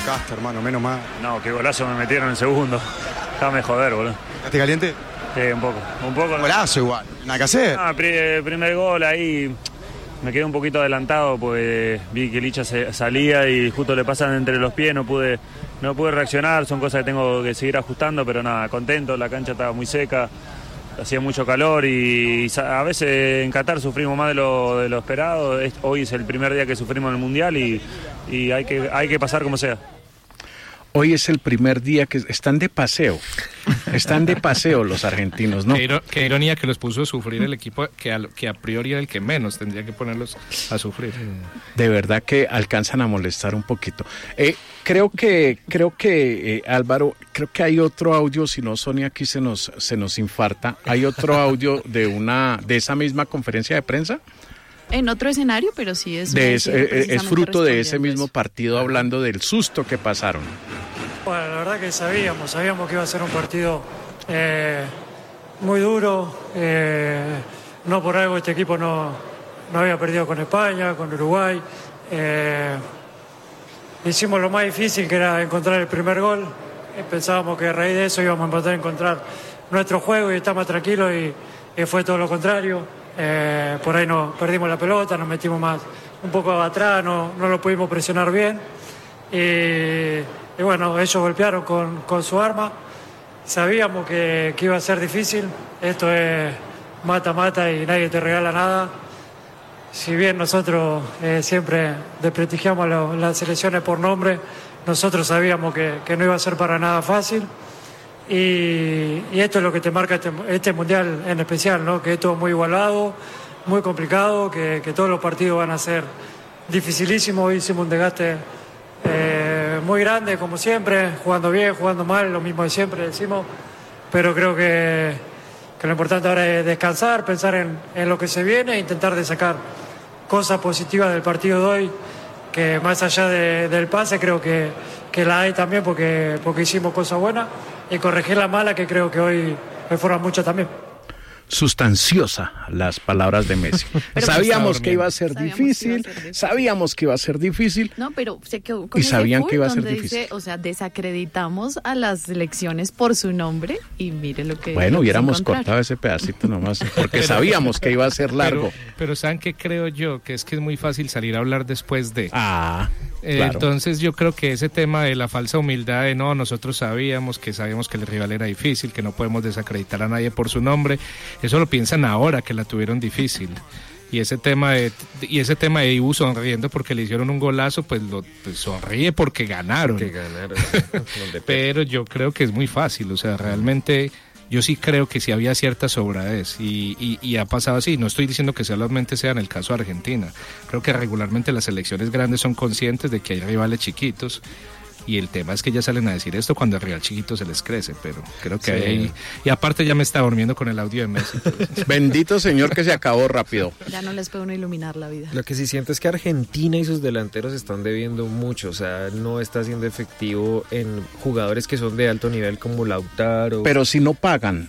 sacaste, hermano, menos mal. No, qué golazo me metieron en el segundo. Déjame joder, boludo. ¿Estás caliente? Un poco. Golazo igual, nada que hacer. Primer gol ahí me quedé un poquito adelantado, pues vi que Licha salía y justo le pasan entre los pies, no pude reaccionar, son cosas que tengo que seguir ajustando, pero nada, contento, la cancha estaba muy seca, hacía mucho calor y a veces en Qatar sufrimos más de lo esperado. Hoy es el primer día que sufrimos en el Mundial y hay que pasar como sea. Hoy es el primer día que están de paseo los argentinos, ¿no? Qué ironía que los puso a sufrir el equipo que a priori era el que menos tendría que ponerlos a sufrir. De verdad que alcanzan a molestar un poquito. Creo que Álvaro, creo que hay otro audio, si no Sonia aquí se nos infarta. Hay otro audio de esa misma conferencia de prensa. En otro escenario, pero sí es fruto de ese mismo partido, hablando del susto que pasaron. Bueno, la verdad que sabíamos que iba a ser un partido muy duro. No por algo este equipo no había perdido con España, con Uruguay. Hicimos lo más difícil, que era encontrar el primer gol. Pensábamos que a raíz de eso íbamos a poder encontrar nuestro juego y estar más tranquilos, y fue todo lo contrario. Por ahí perdimos la pelota, nos metimos más un poco atrás, no lo pudimos presionar bien y bueno, ellos golpearon con su arma. Sabíamos que iba a ser difícil. Esto es mata-mata y nadie te regala nada. Si bien nosotros siempre desprestigiamos las selecciones por nombre, nosotros sabíamos que no iba a ser para nada fácil. Y esto es lo que te marca este Mundial en especial, ¿no? Que es todo muy igualado, muy complicado, que todos los partidos van a ser dificilísimos. Hoy hicimos un desgaste muy grande, como siempre, jugando bien, jugando mal, lo mismo de siempre decimos, pero creo que lo importante ahora es descansar, pensar en lo que se viene e intentar de sacar cosas positivas del partido de hoy, que más allá del pase creo que la hay también porque hicimos cosas buenas, y corregir la mala, que creo que hoy fueron muchas también. Sustanciosa las palabras de Messi. Sabíamos que iba a ser difícil. No, pero se quedó con y sabían que iba a ser difícil. Dice, o sea, desacreditamos a las selecciones por su nombre y mire lo que... Bueno, hubiéramos cortado ese pedacito nomás, porque sabíamos que iba a ser largo. Pero ¿saben qué creo yo? Que es muy fácil salir a hablar después de... Claro. Entonces yo creo que ese tema de la falsa humildad de nosotros sabíamos que el rival era difícil, que no podemos desacreditar a nadie por su nombre, eso lo piensan ahora que la tuvieron difícil. Y ese tema de Ibu sonriendo porque le hicieron un golazo, pues sonríe porque ganaron. Pero yo creo que es muy fácil, o sea, realmente yo sí creo que sí había cierta sobradez y ha pasado así. No estoy diciendo que solamente sea en el caso de Argentina. Creo que regularmente las selecciones grandes son conscientes de que hay rivales chiquitos. Y el tema es que ya salen a decir esto cuando al rival chiquito se les crece, pero creo que hay... Y aparte ya me está durmiendo con el audio de Messi. Bendito señor que se acabó rápido. Ya no les puede uno iluminar la vida. Lo que sí siento es que Argentina y sus delanteros están debiendo mucho, o sea, no está siendo efectivo en jugadores que son de alto nivel como Lautaro. Pero si no pagan,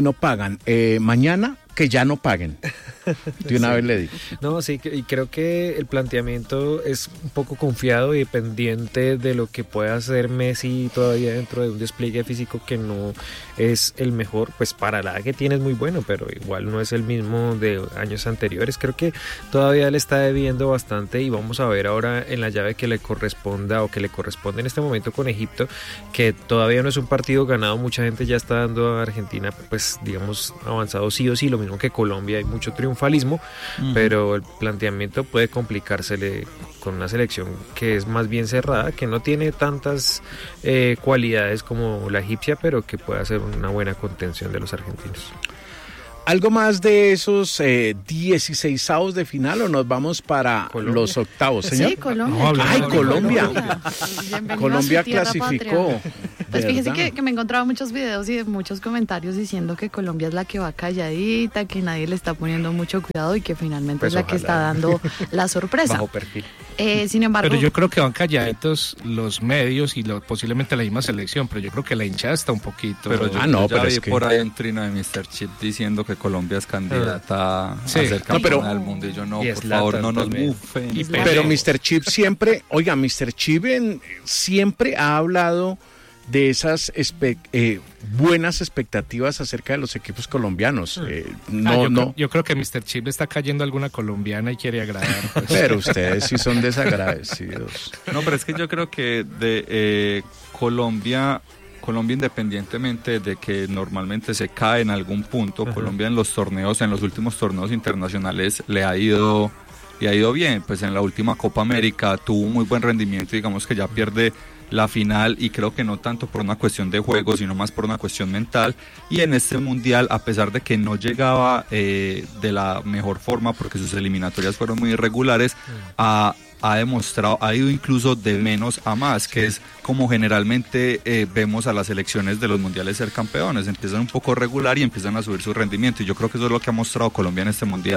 mañana que ya no paguen. De una vez le digo. No, sí, y creo que el planteamiento es un poco confiado y dependiente de lo que pueda hacer Messi todavía dentro de un despliegue físico que no es el mejor, pues para la edad que tiene es muy bueno, pero igual no es el mismo de años anteriores. Creo que todavía le está debiendo bastante y vamos a ver ahora en la llave que le corresponda o que le corresponde en este momento con Egipto, que todavía no es un partido ganado. Mucha gente ya está dando a Argentina, pues digamos, avanzado sí o sí, lo mismo que Colombia, hay mucho triunfalismo, pero el planteamiento puede complicársele con una selección que es más bien cerrada, que no tiene tantas cualidades como la egipcia, pero que puede hacer una buena contención de los argentinos. ¿Algo más de esos 16avos de final o nos vamos para los octavos, señor? Sí, Colombia. ¡Ay, Colombia! Colombia clasificó. Patria. Pues fíjese que me encontraba muchos videos y muchos comentarios diciendo que Colombia es la que va calladita, que nadie le está poniendo mucho cuidado y que finalmente pues es la que está dando la sorpresa. Bajo perfil. Sin embargo... Pero yo creo que van calladitos los medios y posiblemente la misma selección, pero yo creo que la hinchada está un poquito... Pero yo, no, yo pero ya es vi que... por ahí un trino de Mr. Chip diciendo que Colombia es candidata a ser campeona del mundo, y yo no, por favor, no nos mufen. Pero Mr. Chip siempre, oiga, Mr. Chip siempre ha hablado de esas buenas expectativas acerca de los equipos colombianos. Yo creo que Mr. Chip está cayendo a alguna colombiana y quiere agradar. Pues. Pero ustedes sí son desagradecidos. No, pero es que yo creo que de Colombia, independientemente de que normalmente se cae en algún punto, Colombia en los últimos torneos internacionales le ha ido bien. Pues en la última Copa América tuvo un muy buen rendimiento, digamos que ya pierde la final, y creo que no tanto por una cuestión de juego, sino más por una cuestión mental. Y en este mundial, a pesar de que no llegaba de la mejor forma, porque sus eliminatorias fueron muy irregulares, ha demostrado, ha ido incluso de menos a más, que es como generalmente vemos a las selecciones de los mundiales ser campeones. Empiezan un poco regular y empiezan a subir su rendimiento, y yo creo que eso es lo que ha mostrado Colombia en este mundial.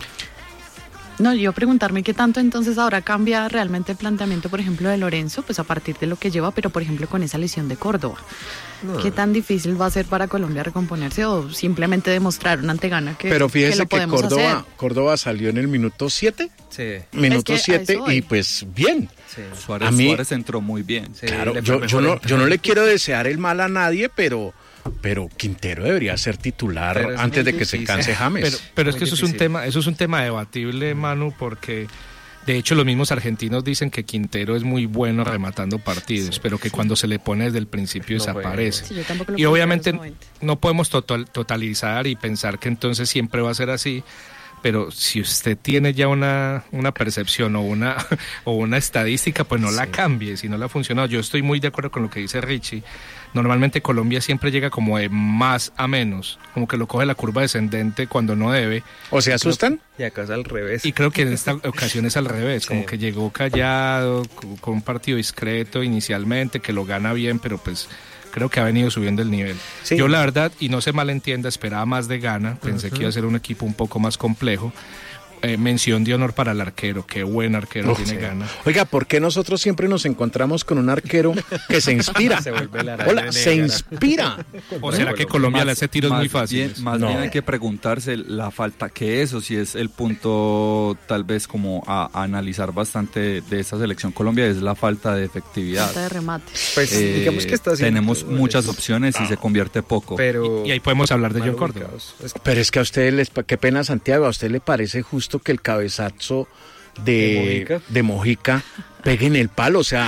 No, yo preguntarme qué tanto entonces ahora cambia realmente el planteamiento, por ejemplo, de Lorenzo, pues a partir de lo que lleva, pero por ejemplo con esa lesión de Córdoba. ¿Qué tan difícil va a ser para Colombia recomponerse, o simplemente demostrar ante Ghana que Pero fíjese lo podemos hacer? Córdoba salió en el minuto 7. Sí. Minuto 7 y pues bien. Sí. Suárez entró muy bien. Sí, claro, yo no le quiero desear el mal a nadie, pero Quintero debería ser titular antes de que se canse James. Pero es que eso es un tema debatible, Manu, porque de hecho los mismos argentinos dicen que Quintero es muy bueno rematando partidos, pero que cuando se le pone desde el principio desaparece. Sí, y obviamente no podemos totalizar y pensar que entonces siempre va a ser así. Pero si usted tiene ya una percepción o una estadística, pues no la cambie, si no le ha funcionado. Yo estoy muy de acuerdo con lo que dice Richie. Normalmente Colombia siempre llega como de más a menos, como que lo coge la curva descendente cuando no debe. ¿O se asustan? Y acá es al revés. Y creo que en esta ocasión es al revés, como que llegó callado, con un partido discreto inicialmente, que lo gana bien, pero pues creo que ha venido subiendo el nivel. Sí. Yo la verdad, y no se malentienda, esperaba más de Ghana, pensé que iba a ser un equipo un poco más complejo. Mención de honor para el arquero, qué buen arquero tiene Ghana. Oiga, ¿por qué nosotros siempre nos encontramos con un arquero que se inspira? Se inspira. ¿O será que Colombia le hace tiros muy fáciles? Más bien hay que preguntarse la falta que eso, si es el punto tal vez como a analizar bastante de esta selección Colombia, es la falta de efectividad. Falta de remate. Pues digamos que está haciendo, tenemos muchas opciones y se convierte poco. Y ahí podemos hablar de John Córdoba. Pero es que a usted qué pena, Santiago, ¿a usted le parece justo que el cabezazo de Mojica pegue en el palo? O sea,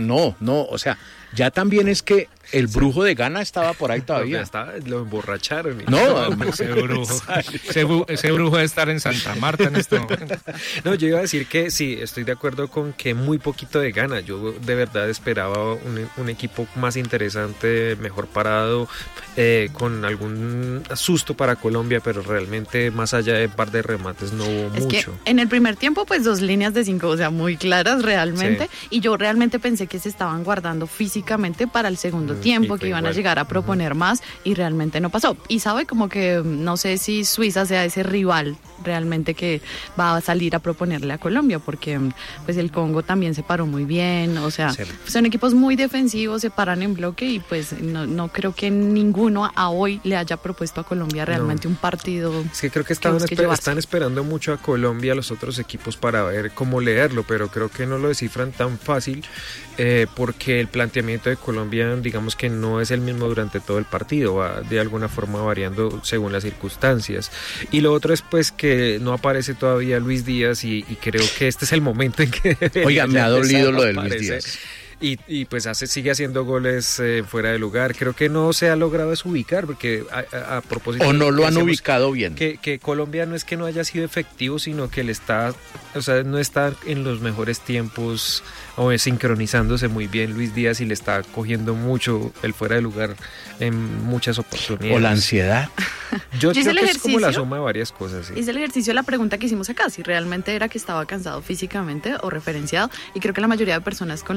ya también es que el brujo de Ghana estaba por ahí todavía. Lo emborracharon. Ese brujo debe estar en Santa Marta en este momento. No, yo iba a decir que sí, estoy de acuerdo con que muy poquito de Ghana. Yo de verdad esperaba un equipo más interesante, mejor parado, con algún susto para Colombia, pero realmente más allá de un par de remates no hubo mucho. Que en el primer tiempo, pues 2 líneas de 5, o sea, muy claras realmente, y yo realmente pensé que se estaban guardando físicamente para el segundo tiempo, que iban a llegar a proponer más, y realmente no pasó. Y sabe, como que no sé si Suiza sea ese rival realmente que va a salir a proponerle a Colombia, porque pues el Congo también se paró muy bien, o sea, son equipos muy defensivos, se paran en bloque, y pues no creo que ninguno a hoy le haya propuesto a Colombia realmente un partido. Es que creo que están esperando mucho a Colombia, los otros equipos, para ver cómo leerlo, pero creo que no lo descifran tan fácil, porque el planteamiento de Colombia, digamos que no es el mismo durante todo el partido, va de alguna forma variando según las circunstancias. Y lo otro es pues que no aparece todavía Luis Díaz, y creo que este es el momento en que... Oiga, me ha dolido lo de Luis Díaz. Y pues sigue haciendo goles fuera de lugar. Creo que no se ha logrado desubicar, porque a propósito... O no lo han ubicado bien. Que Colombia no es que no haya sido efectivo, sino que no está en los mejores tiempos, o sincronizándose muy bien Luis Díaz, y le está cogiendo mucho el fuera de lugar en muchas oportunidades. O la ansiedad. Yo creo que es como la suma de varias cosas. Sí. Hice el ejercicio de la pregunta que hicimos acá, si realmente era que estaba cansado físicamente o referenciado, y creo que la mayoría de personas con las que conversé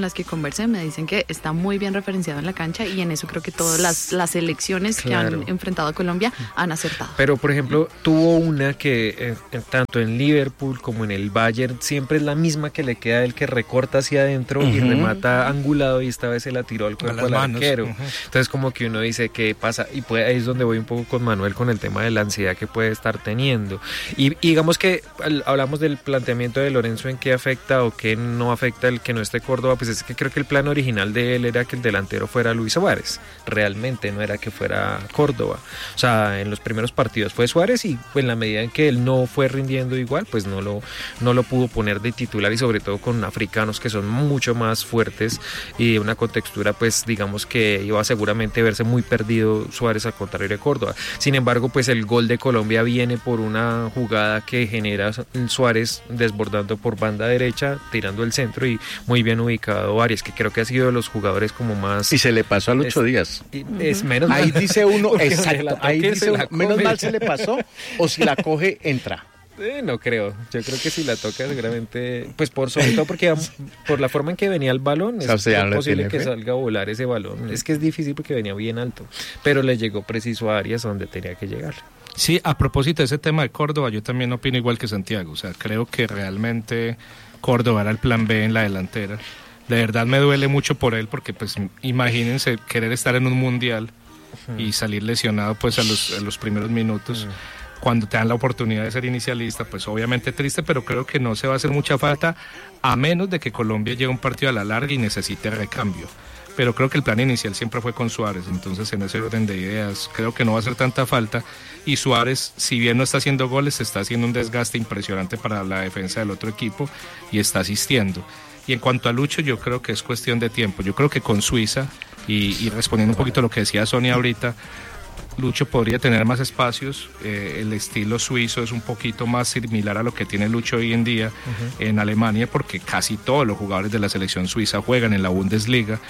conversé me dicen que está muy bien referenciado en la cancha y en eso creo que todas las selecciones que han enfrentado a Colombia han acertado. Pero, por ejemplo, tuvo una que tanto en Liverpool como en el Bayern siempre es la misma que le queda el que recorta hacia adentro y remata angulado, y esta vez se la tiró al cuerpo al arquero. Entonces como que uno dice, ¿qué pasa? Y ahí es donde voy un poco con Manuel con el tema de la ansiedad que puede estar teniendo. Y digamos que hablamos del planteamiento de Lorenzo en qué afecta o qué no afecta el que no esté Córdoba, pues es que creo que el plan original de él era que el delantero fuera Luis Suárez, realmente no era que fuera Córdoba. O sea, en los primeros partidos fue Suárez y en la medida en que él no fue rindiendo igual, pues no lo pudo poner de titular, y sobre todo con africanos que son mucho más fuertes y de una contextura, pues digamos que iba a seguramente verse muy perdido Suárez al contrario de Córdoba. Sin embargo, pues el gol de Colombia viene por una jugada que genera Suárez desbordando por banda derecha, tirando el centro y muy bien ubicado Arias, que creo que ha sido de los jugadores como más... Y se le pasó a Lucho Díaz. Es menos ahí mal. Dice uno, exacto, ahí dice uno, menos mal se le pasó, o si la coge, entra. No creo, yo creo que si la toca seguramente, pues sobre todo porque por la forma en que venía el balón, es posible que salga a volar ese balón. Es que es difícil porque venía bien alto, pero le llegó preciso a Arias donde tenía que llegar. Sí, a propósito de ese tema de Córdoba, yo también opino igual que Santiago. O sea, creo que realmente Córdoba era el plan B en la delantera. De verdad me duele mucho por él, porque pues imagínense querer estar en un mundial y salir lesionado pues a los primeros minutos. Cuando te dan la oportunidad de ser inicialista, pues obviamente triste, pero creo que no se va a hacer mucha falta, a menos de que Colombia llegue a un partido a la larga y necesite recambio. Pero creo que el plan inicial siempre fue con Suárez, entonces en ese orden de ideas creo que no va a hacer tanta falta, y Suárez, si bien no está haciendo goles, está haciendo un desgaste impresionante para la defensa del otro equipo y está asistiendo. Y en cuanto a Lucho, yo creo que es cuestión de tiempo. Yo creo que con Suiza, y respondiendo un poquito a lo que decía Sonia ahorita, Lucho podría tener más espacios. El estilo suizo es un poquito más similar a lo que tiene Lucho hoy en día en Alemania, porque casi todos los jugadores de la selección suiza juegan en la Bundesliga.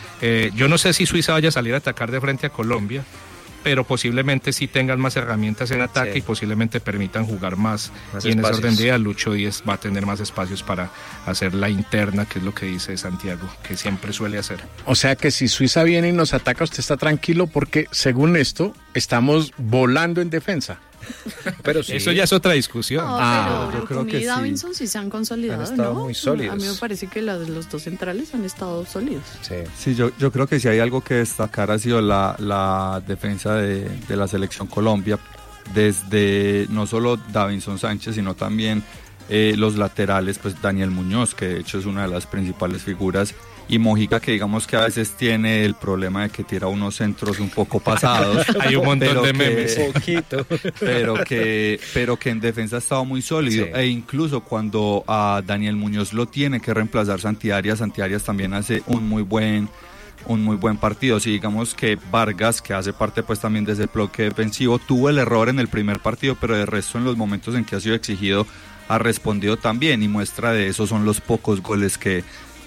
Yo no sé si Suiza vaya a salir a atacar de frente a Colombia, pero posiblemente sí tengan más herramientas en ataque y posiblemente permitan jugar más y en ese orden de ideas Lucho Díaz va a tener más espacios para hacer la interna, que es lo que dice Santiago, que siempre suele hacer. O sea que si Suiza viene y nos ataca, usted está tranquilo, porque según esto estamos volando en defensa. Pero sí, eso ya es otra discusión. No, yo creo que Davinson sí se han consolidado, han estado muy sólidos. A mí me parece que los dos centrales han estado sólidos. Sí, yo creo que si hay algo que destacar ha sido la defensa de la selección Colombia, desde no solo Davinson Sánchez, sino también los laterales, pues Daniel Muñoz, que de hecho es una de las principales figuras, y Mojica, que digamos que a veces tiene el problema de que tira unos centros un poco pasados. Hay un montón de memes. Pero que en defensa ha estado muy sólido. E incluso cuando a Daniel Muñoz lo tiene que reemplazar Santi Arias también hace un muy buen partido. Si digamos que Vargas, que hace parte pues también de ese bloque defensivo, tuvo el error en el primer partido, pero de resto en los momentos en que ha sido exigido ha respondido también, y muestra de eso son los pocos goles que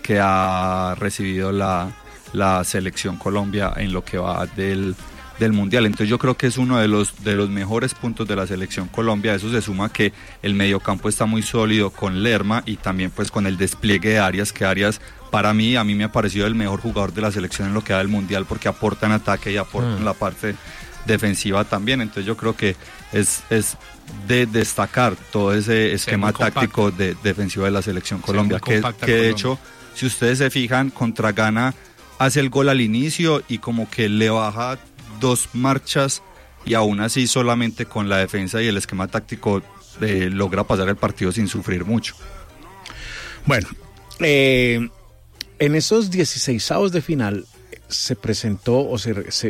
ha recibido la selección Colombia en lo que va del Mundial. Entonces yo creo que es uno de los mejores puntos de la selección Colombia. Eso se suma que el mediocampo está muy sólido con Lerma, y también pues con el despliegue de Arias, que Arias a mí me ha parecido el mejor jugador de la selección en lo que va del Mundial, porque aporta en ataque y aporta en la parte defensiva también. Entonces yo creo que es de destacar todo ese esquema táctico defensivo de la selección Colombia, que de hecho, si ustedes se fijan, contra Ghana hace el gol al inicio y como que le baja 2 marchas, y aún así solamente con la defensa y el esquema táctico logra pasar el partido sin sufrir mucho. Bueno, en esos 16avos de final se presentó o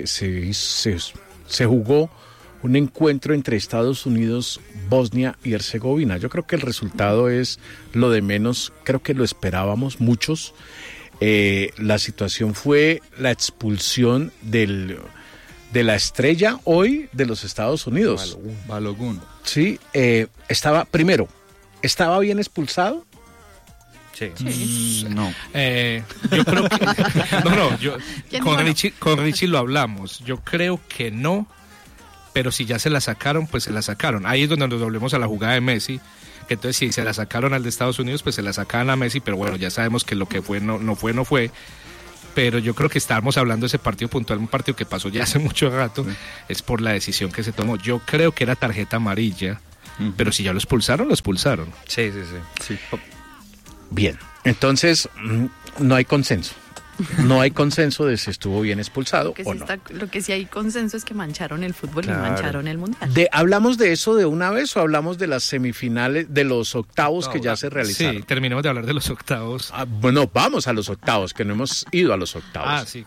se jugó un encuentro entre Estados Unidos, Bosnia y Herzegovina. Yo creo que el resultado es lo de menos, creo que lo esperábamos muchos. La situación fue la expulsión de la estrella hoy de los Estados Unidos. Balogun. Sí, estaba bien expulsado. Sí. No. Yo creo que con Richie lo hablamos. Yo creo que no, pero si ya se la sacaron, pues se la sacaron. Ahí es donde nos volvemos a la jugada de Messi, que entonces si se la sacaron al de Estados Unidos, pues se la sacaban a Messi, pero bueno, ya sabemos que lo que fue no fue. Pero yo creo que estábamos hablando de ese partido puntual, un partido que pasó ya hace mucho rato, es por la decisión que se tomó. Yo creo que era tarjeta amarilla, pero si ya lo expulsaron, lo expulsaron. Sí. Bien, entonces no hay consenso. No hay consenso de si estuvo bien expulsado o no. Lo que sí hay consenso es que mancharon el fútbol y mancharon el mundial. ¿Hablamos de eso de una vez o hablamos de las semifinales, de los octavos que ya se realizaron? Sí, terminemos de hablar de los octavos. Bueno, vamos a los octavos, que no hemos ido a los octavos. Sí.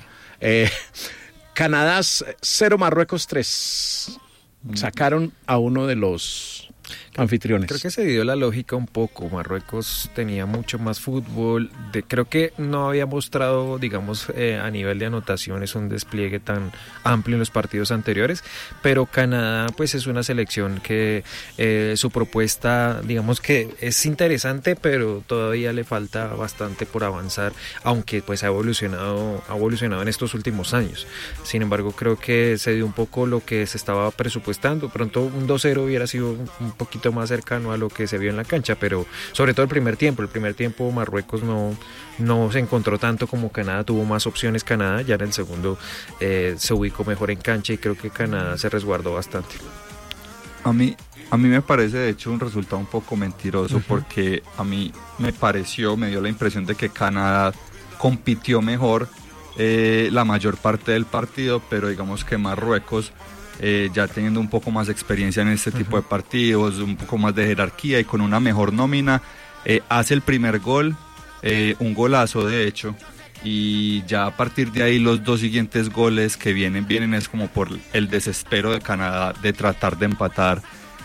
Canadá 0, Marruecos 3. Sacaron a uno de los anfitriones. Creo que se dio la lógica un poco. Marruecos tenía mucho más fútbol. Creo que no había mostrado, digamos, a nivel de anotaciones un despliegue tan amplio en los partidos anteriores, pero Canadá pues es una selección que su propuesta, digamos que es interesante, pero todavía le falta bastante por avanzar, aunque pues ha evolucionado en estos últimos años. Sin embargo, creo que se dio un poco lo que se estaba presupuestando. Pronto un 2-0 hubiera sido un poquito más cercano a lo que se vio en la cancha, pero sobre todo el primer tiempo Marruecos no se encontró tanto como Canadá, tuvo más opciones Canadá, ya en el segundo se ubicó mejor en cancha y creo que Canadá se resguardó bastante. A mí me parece de hecho un resultado un poco mentiroso, porque a mí me dio la impresión de que Canadá compitió mejor la mayor parte del partido, pero digamos que Marruecos, ya teniendo un poco más de experiencia en este tipo de partidos, un poco más de jerarquía y con una mejor nómina, hace el primer gol, un golazo de hecho, y ya a partir de ahí los dos siguientes goles que vienen es como por el desespero de Canadá de tratar de empatar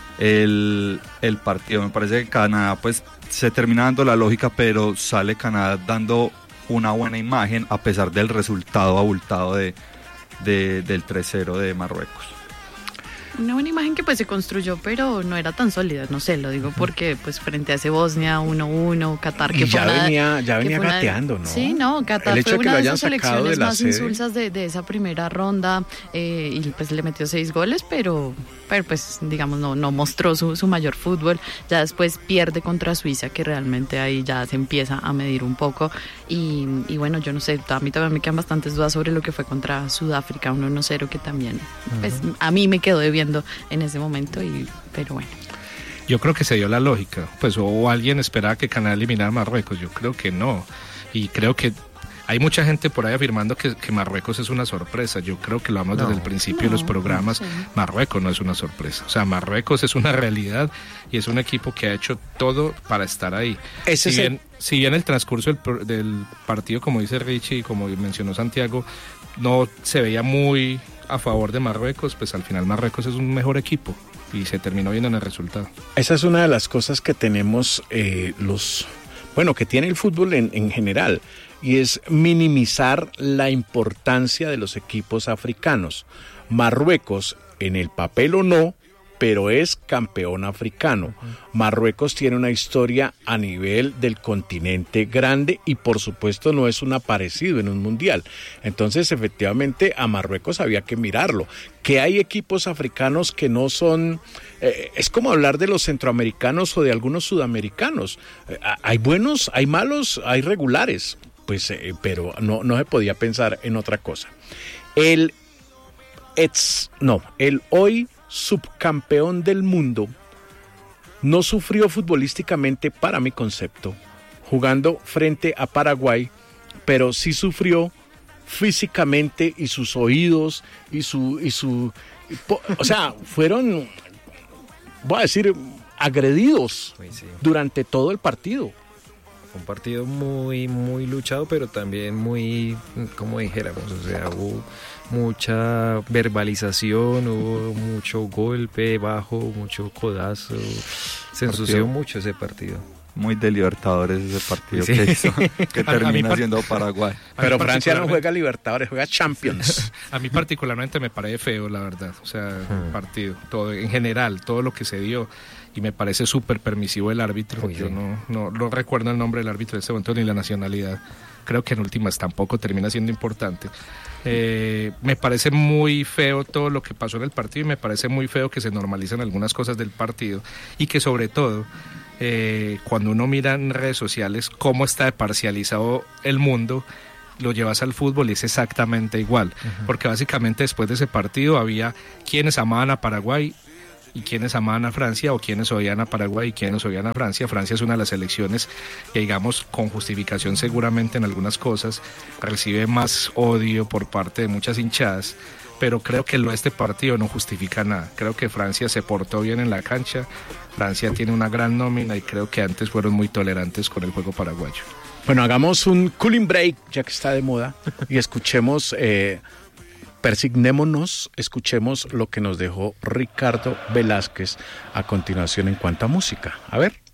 el partido. Me parece que Canadá pues se termina dando la lógica, pero sale Canadá dando una buena imagen a pesar del resultado abultado del 3-0 de Marruecos. Una buena imagen que pues se construyó, pero no era tan sólida, no sé, lo digo porque pues frente a ese Bosnia 1-1, Qatar que ya venía gateando, ¿no? Sí, no, Qatar fue una de esas selecciones más insulsas de esa primera ronda, y pues le metió 6 goles, pero pues digamos no mostró su mayor fútbol. Ya después pierde contra Suiza, que realmente ahí ya se empieza a medir un poco, y bueno, yo no sé, a mí también me quedan bastantes dudas sobre lo que fue contra Sudáfrica 1-0, que también pues a mí me quedó debiendo en ese momento, pero bueno. Yo creo que se dio la lógica, pues o alguien esperaba que Canadá eliminara a Marruecos, yo creo que no, y creo que hay mucha gente por ahí afirmando que Marruecos es una sorpresa. Yo creo que lo hablamos desde el principio de los programas. Marruecos no es una sorpresa. O sea, Marruecos es una realidad y es un equipo que ha hecho todo para estar ahí. Si bien el transcurso del partido, como dice Richie y como mencionó Santiago, no se veía muy a favor de Marruecos, pues al final Marruecos es un mejor equipo y se terminó viendo en el resultado. Esa es una de las cosas que tenemos que tiene el fútbol en general, y es minimizar la importancia de los equipos africanos. Marruecos, en el papel o no, pero es campeón africano. Marruecos tiene una historia a nivel del continente grande y por supuesto no es un aparecido en un mundial. Entonces efectivamente a Marruecos había que mirarlo. Que hay equipos africanos que no son... es como hablar de los centroamericanos o de algunos sudamericanos. Hay buenos, hay malos, hay regulares. Pues, pero no se podía pensar en otra cosa. El hoy subcampeón del mundo no sufrió futbolísticamente, para mi concepto, jugando frente a Paraguay, pero sí sufrió físicamente, y sus oídos o sea, fueron, voy a decir, agredidos durante todo el partido. Un partido muy, muy luchado, pero también muy, como dijéramos, o sea, hubo mucha verbalización, hubo mucho golpe bajo, mucho codazo, se ensució mucho ese partido. Muy de Libertadores ese partido que hizo, que termina siendo Paraguay. Pero Francia no juega Libertadores, juega Champions. A mí particularmente me parece feo, la verdad, o sea, el partido, todo en general, todo lo que se dio. Y me parece súper permisivo el árbitro. Yo no recuerdo el nombre del árbitro de este momento ni la nacionalidad. Creo que en últimas tampoco termina siendo importante. Me parece muy feo todo lo que pasó en el partido y me parece muy feo que se normalicen algunas cosas del partido y que sobre todo cuando uno mira en redes sociales cómo está parcializado el mundo, lo llevas al fútbol y es exactamente igual, porque básicamente después de ese partido había quienes amaban a Paraguay y quienes amaban a Francia, o quienes odian a Paraguay y quienes odian a Francia. Francia es una de las selecciones que, digamos, con justificación seguramente en algunas cosas, recibe más odio por parte de muchas hinchadas, pero creo que este partido no justifica nada. Creo que Francia se portó bien en la cancha, Francia tiene una gran nómina y creo que antes fueron muy tolerantes con el juego paraguayo. Bueno, hagamos un cooling break, ya que está de moda, y escuchemos, persignémonos, escuchemos lo que nos dejó Ricardo Velázquez a continuación en cuanto a música. A ver.